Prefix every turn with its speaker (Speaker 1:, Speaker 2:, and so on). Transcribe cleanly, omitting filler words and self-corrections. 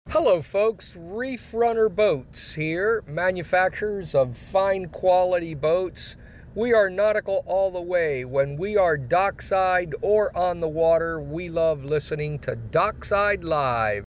Speaker 1: Hello folks, Reef Runner Boats here, manufacturers of fine quality boats. We are nautical all the way. When we are dockside or on the water, we love listening to Dockside Live.